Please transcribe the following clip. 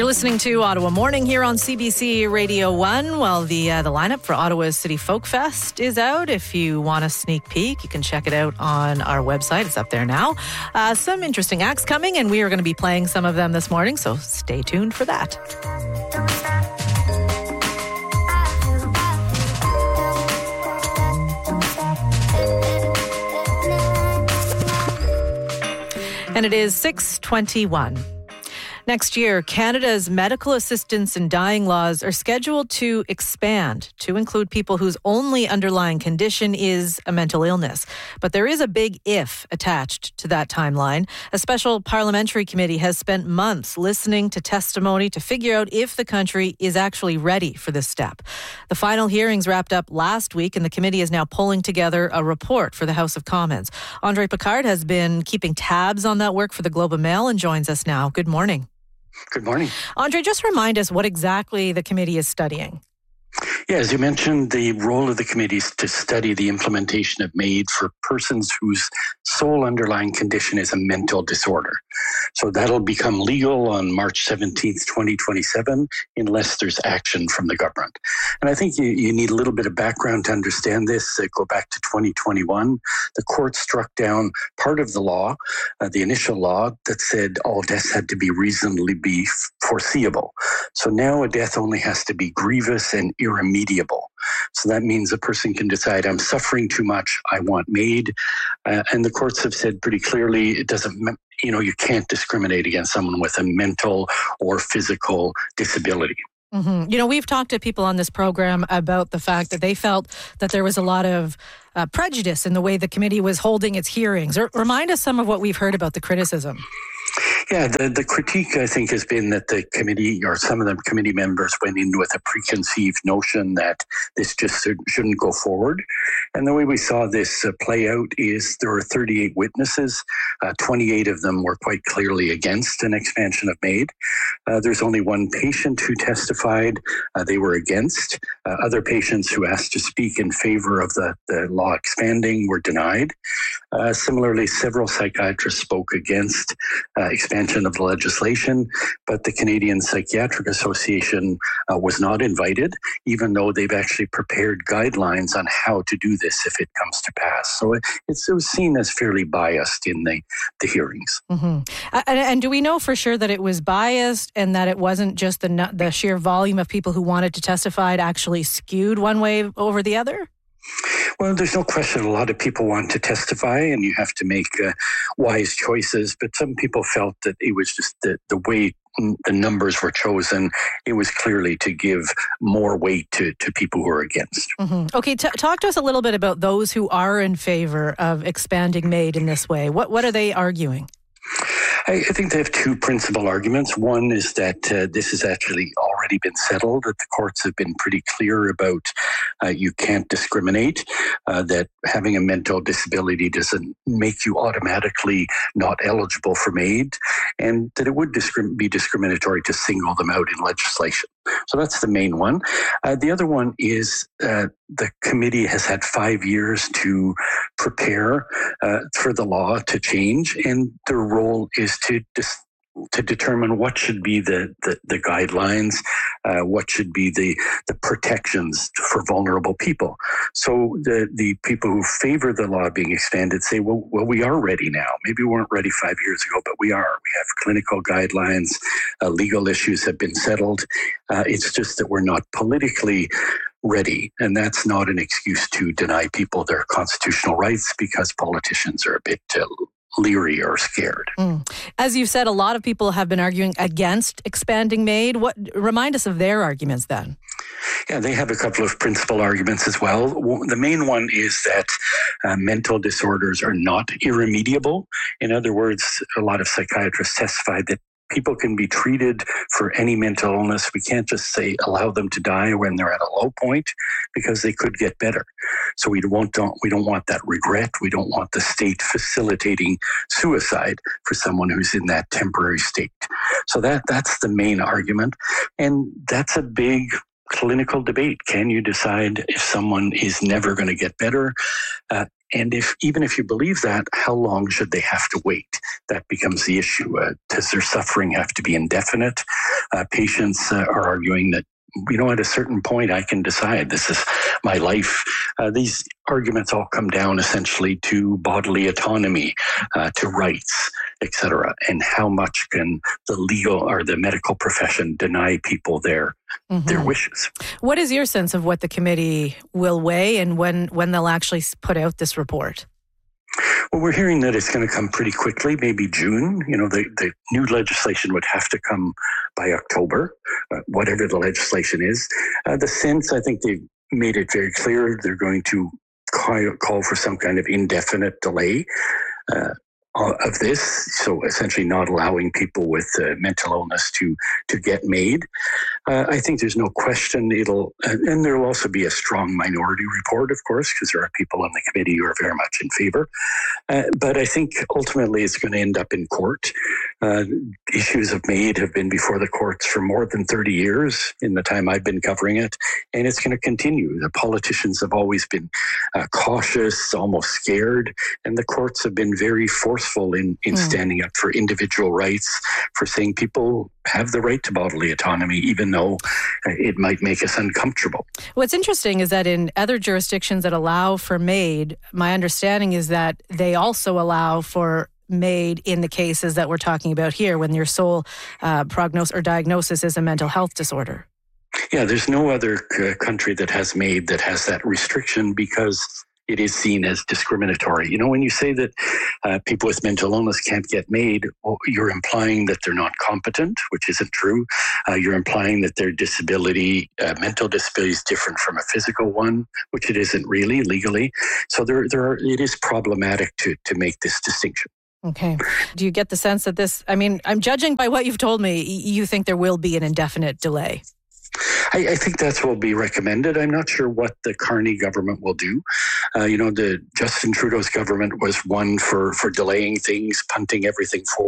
You're listening to Ottawa Morning here on CBC Radio 1. Well, the lineup for Ottawa's City Folk Fest is out. If you want a sneak peek, you can check it out on our website. It's up there now. Some interesting acts coming, and we are going to be playing some of them this morning, so stay tuned for that. And it is 6:21. Next year, Canada's medical assistance in dying laws are scheduled to expand to include people whose only underlying condition is a mental illness. But there is a big if attached to that timeline. A special parliamentary committee has spent months listening to testimony to figure out if the country is actually ready for this step. The final hearings wrapped up last week, and the committee is now pulling together a report for the House of Commons. Andre Picard has been keeping tabs on that work for the Globe and Mail and joins us now. Good morning. Good morning. Andre, just remind us what exactly the committee is studying. Yeah, as you mentioned, the role of the committee is to study the implementation of MAID for persons whose sole underlying condition is a mental disorder. So that'll become legal on March 17th, 2027, unless there's action from the government. And I think you need a little bit of background to understand this. Go back to 2021. The court struck down part of the law, the initial law, that said all deaths had to be reasonably foreseeable. So now a death only has to be grievous and irremediable. So that means a person can decide, I'm suffering too much, I want MAID. And the courts have said pretty clearly, it doesn't, you can't discriminate against someone with a mental or physical disability. Mm-hmm. We've talked to people on this program about the fact that they felt that there was a lot of prejudice in the way the committee was holding its hearings. Remind us some of what we've heard about the criticism. Yeah, the critique, I think, has been that the committee, or some of the committee members, went in with a preconceived notion that this just shouldn't go forward. And the way we saw this play out is there were 38 witnesses. 28 of them were quite clearly against an expansion of MAID. There's only one patient who testified they were against. Other patients who asked to speak in favor of the law expanding were denied. Similarly, several psychiatrists spoke against expansion of the legislation, but the Canadian Psychiatric Association was not invited, even though they've actually prepared guidelines on how to do this if it comes to pass. So it was seen as fairly biased in the hearings. Mm-hmm. And do we know for sure that it was biased and that it wasn't just the sheer volume of people who wanted to testify actually skewed one way over the other? Well, there's no question a lot of people want to testify and you have to make wise choices, but some people felt that it was just the way the numbers were chosen, it was clearly to give more weight to people who are against. Mm-hmm. Okay, talk to us a little bit about those who are in favor of expanding MAID in this way. What are they arguing? I think they have two principal arguments. One is that this has actually already been settled, that the courts have been pretty clear about you can't discriminate, that having a mental disability doesn't make you automatically not eligible for MAID, and that it would be discriminatory to single them out in legislation. So that's the main one. The other one is the committee has had 5 years to prepare for the law to change, and their role is to determine what should be the guidelines, what should be the protections for vulnerable people. So the people who favor the law being expanded say, well, we are ready now. Maybe we weren't ready 5 years ago, but we are. We have clinical guidelines. Legal issues have been settled. It's just that we're not politically ready. And that's not an excuse to deny people their constitutional rights because politicians are a bit leery or scared. As you've said, a lot of people have been arguing against expanding MAID. Remind us of their arguments then. Yeah, they have a couple of principal arguments as well. The main one is that mental disorders are not irremediable. In other words, a lot of psychiatrists testified that people can be treated for any mental illness. We can't just say allow them to die when they're at a low point because they could get better. So we don't want that regret. We don't want the state facilitating suicide for someone who's in that temporary state. So that's the main argument. And that's a big clinical debate. Can you decide if someone is never going to get better? And even if you believe that, how long should they have to wait? That becomes the issue. Does their suffering have to be indefinite? Patients are arguing that, at a certain point, I can decide this is my life. These arguments all come down essentially to bodily autonomy, to rights, etc. And how much can the legal or the medical profession deny people their wishes? What is your sense of what the committee will weigh and when they'll actually put out this report? Well, we're hearing that it's going to come pretty quickly, maybe June. The new legislation would have to come by October, whatever the legislation is. The sense, I think they've made it very clear they're going to call for some kind of indefinite delay of this, so essentially not allowing people with mental illness to get MAID. I think there's no question and there will also be a strong minority report, of course, because there are people on the committee who are very much in favor. But I think ultimately it's going to end up in court. Issues of MAID have been before the courts for more than 30 years in the time I've been covering it, and it's going to continue. The politicians have always been cautious, almost scared, and the courts have been very forceful in standing up for individual rights, for saying people have the right to bodily autonomy, even though it might make us uncomfortable. What's interesting is that in other jurisdictions that allow for MAID, my understanding is that they also allow for MAID in the cases that we're talking about here, when your sole prognosis or diagnosis is a mental health disorder. Yeah, there's no other country that has MAID that has that restriction because it is seen as discriminatory. When you say that people with mental illness can't get MAID, you're implying that they're not competent, which isn't true. You're implying that their disability, mental disability, is different from a physical one, which it isn't really legally. So it is problematic to make this distinction. Okay. Do you get the sense that I'm judging by what you've told me, you think there will be an indefinite delay? I think that's what will be recommended. I'm not sure what the Carney government will do. The Justin Trudeau's government was one for delaying things, punting everything forward.